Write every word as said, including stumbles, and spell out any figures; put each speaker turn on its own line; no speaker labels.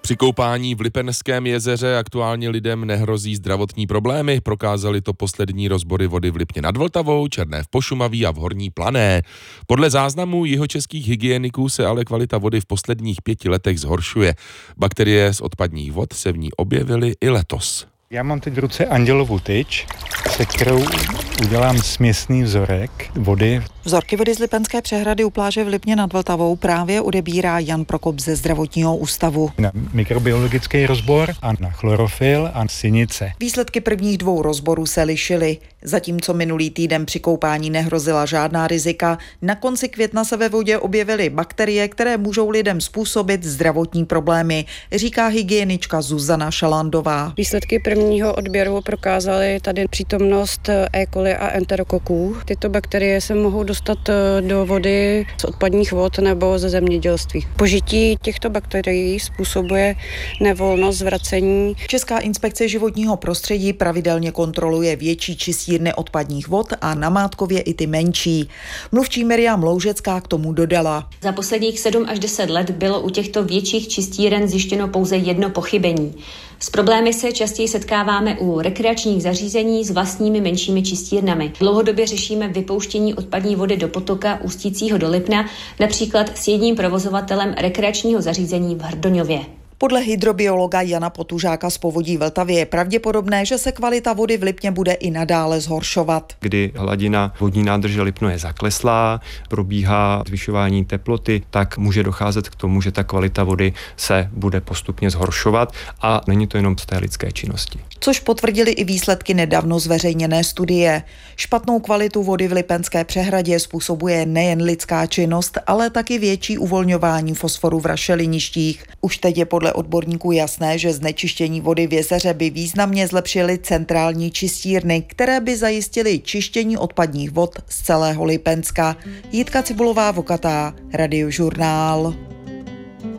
Při koupání v Lipenském jezeře aktuálně lidem nehrozí zdravotní problémy. Prokázaly to poslední rozbory vody v Lipně nad Vltavou, Černé v Pošumaví a v Horní Plané. Podle záznamů jihočeských hygieniků se ale kvalita vody v posledních pěti letech zhoršuje. Bakterie z odpadních vod se v ní objevily i letos.
Já mám teď v ruce andělovu tyč, se kterou udělám směsný vzorek vody.
Vzorky vody z Lipenské přehrady u pláže v Lipně nad Vltavou právě odebírá Jan Prokop ze zdravotního ústavu.
Na mikrobiologický rozbor a na chlorofil a sinice.
Výsledky prvních dvou rozborů se lišily. Zatímco minulý týden při koupání nehrozila žádná rizika, na konci května se ve vodě objevily bakterie, které můžou lidem způsobit zdravotní problémy, říká hygienička Zuzana Šalandová.
Výsledky prvního odběru prokázaly tady přítomnost E. coli a enterokoků. Tyto bakterie se mohou dostat do vody z odpadních vod nebo ze zemědělství. Požití těchto bakterií způsobuje nevolnost, zvracení.
Česká inspekce životního prostředí pravidelně kontroluje větší čistírny odpadních vod a namátkově i ty menší. Mluvčí Miriam Loužecká k tomu dodala.
Za posledních sedm až deset let bylo u těchto větších čistíren zjištěno pouze jedno pochybení. S problémy se častěji setkáváme u rekreačních zařízení s vlastními menšími čistírnami. Dlouhodobě řešíme vypouštění odpadní vody do potoka ústícího do Lipna, například s jedním provozovatelem rekreačního zařízení v Hrdoňově.
Podle hydrobiologa Jana Potužáka z Povodí Vltavy je pravděpodobné, že se kvalita vody v Lipně bude i nadále zhoršovat.
Kdy hladina vodní nádrže Lipno je zakleslá, probíhá zvyšování teploty, tak může docházet k tomu, že ta kvalita vody se bude postupně zhoršovat a není to jenom z té lidské činnosti.
Což potvrdili i výsledky nedávno zveřejněné studie. Špatnou kvalitu vody v Lipenské přehradě způsobuje nejen lidská činnost, ale taky větší uvolňování fosforu v rašeliništích. Už teď je podle odborníků jasné, že znečištění vody v jezeře by významně zlepšily centrální čistírny, které by zajistily čištění odpadních vod z celého Lipenska. Jitka Cibulová Vokatá, Radiožurnál.